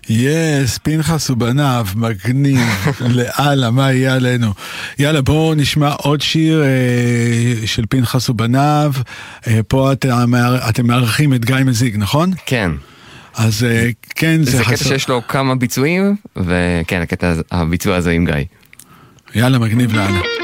יס, פנחס ובניו, מגניב, לאללה, מה יהיה עלינו. יאללה, בואו נשמע עוד שיר של פנחס ובניו. פה אתם מארחים את גיא מזיג, נכון? כן. אז כן, זה קטע שיש לו כמה ביצועים, וכן, הביצוע הזה עם גיא. יאללה, מגניב לאללה.